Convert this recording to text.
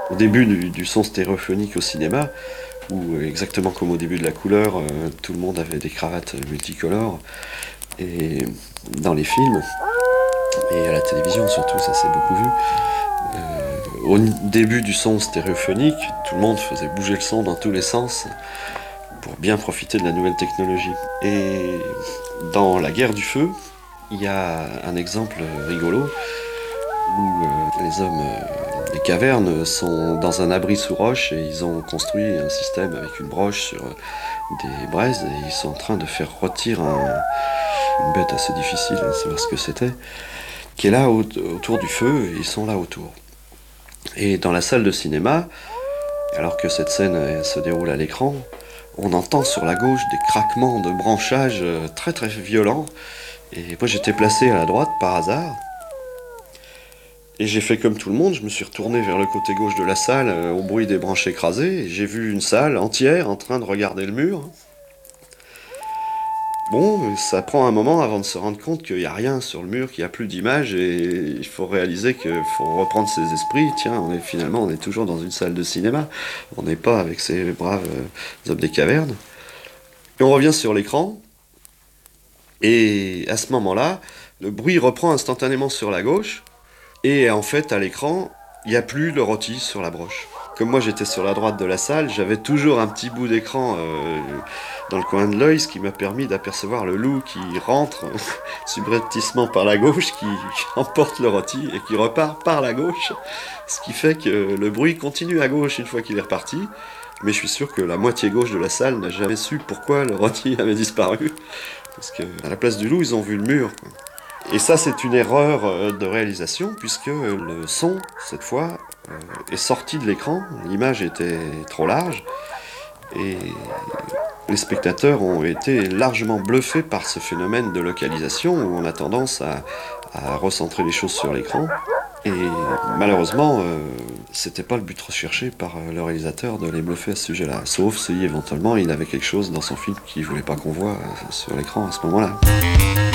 Au début du son stéréophonique au cinéma, où exactement comme au début de la couleur, tout le monde avait des cravates multicolores, et dans les films, et à la télévision surtout, ça s'est beaucoup vu. Au début du son stéréophonique, tout le monde faisait bouger le son dans tous les sens pour bien profiter de la nouvelle technologie. Et dans La Guerre du Feu, il y a un exemple rigolo où les hommes des cavernes sont dans un abri sous roche et ils ont construit un système avec une broche sur des braises et ils sont en train de faire rôtir une bête assez difficile à savoir ce que c'était, qui est là autour du feu et ils sont là autour. Et dans la salle de cinéma, alors que cette scène se déroule à l'écran, on entend sur la gauche des craquements de branchages très très violents. Et moi j'étais placé à la droite par hasard. Et j'ai fait comme tout le monde, je me suis retourné vers le côté gauche de la salle au bruit des branches écrasées. Et j'ai vu une salle entière en train de regarder le mur. Bon, ça prend un moment avant de se rendre compte qu'il n'y a rien sur le mur, qu'il n'y a plus d'image et il faut réaliser qu'il faut reprendre ses esprits. Tiens, finalement on est toujours dans une salle de cinéma. On n'est pas avec ces braves hommes des cavernes. Et on revient sur l'écran et à ce moment-là, le bruit reprend instantanément sur la gauche. Et en fait, à l'écran, il n'y a plus le rôti sur la broche. Comme moi j'étais sur la droite de la salle, j'avais toujours un petit bout d'écran dans le coin de l'œil, ce qui m'a permis d'apercevoir le loup qui rentre subrepticement par la gauche, qui emporte le rôti et qui repart par la gauche. Ce qui fait que le bruit continue à gauche une fois qu'il est reparti. Mais je suis sûr que la moitié gauche de la salle n'a jamais su pourquoi le rôti avait disparu. Parce qu'à la place du loup, ils ont vu le mur, quoi. Et ça, c'est une erreur de réalisation, puisque le son, cette fois, est sorti de l'écran. L'image était trop large, et les spectateurs ont été largement bluffés par ce phénomène de localisation, où on a tendance à recentrer les choses sur l'écran. Et malheureusement, c'était pas le but recherché par le réalisateur de les bluffer à ce sujet-là. Sauf si éventuellement il avait quelque chose dans son film qu'il voulait pas qu'on voit sur l'écran à ce moment-là.